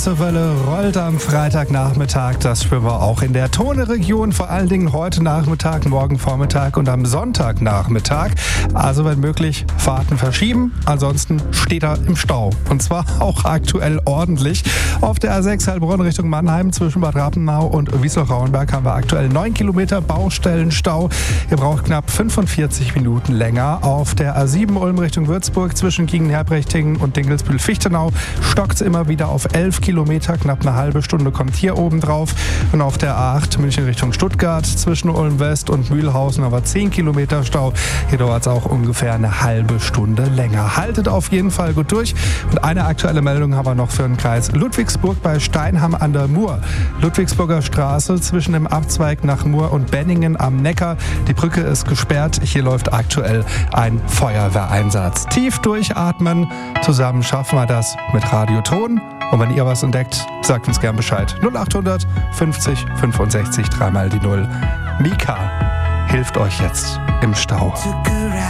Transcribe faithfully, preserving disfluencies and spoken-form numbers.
Zur Welle rollt am Freitagnachmittag. Das spüren wir auch in der Tone-Region. Vor allen Dingen heute Nachmittag, morgen Vormittag und am Sonntagnachmittag. Also wenn möglich, Fahrten verschieben. Ansonsten steht er im Stau. Und zwar auch aktuell ordentlich. Auf der A sechs Heilbronn Richtung Mannheim zwischen Bad Rappenau und Wiesloch-Rauenberg haben wir aktuell neun Kilometer Baustellenstau. Ihr braucht knapp fünfundvierzig Minuten länger. Auf der A sieben Ulm Richtung Würzburg zwischen Gießen-Herbrechting und Dingelsbühl-Fichtenau stockt es immer wieder auf elf Kilometer. Kilometer, knapp eine halbe Stunde kommt hier oben drauf. Und auf der A acht München Richtung Stuttgart zwischen Ulm West und Mühlhausen aber zehn Kilometer Stau. Hier dauert es auch ungefähr eine halbe Stunde länger. Haltet auf jeden Fall gut durch. Und eine aktuelle Meldung haben wir noch für den Kreis Ludwigsburg bei Steinham an der Mur. Ludwigsburger Straße zwischen dem Abzweig nach Mur und Benningen am Neckar. Die Brücke ist gesperrt. Hier läuft aktuell ein Feuerwehreinsatz. Tief durchatmen. Zusammen schaffen wir das mit Radioton. Und wenn ihr was entdeckt, sagt uns gern Bescheid. null achthundert fünfzig fünfundsechzig, dreimal die Null. Mika hilft euch jetzt im Stau.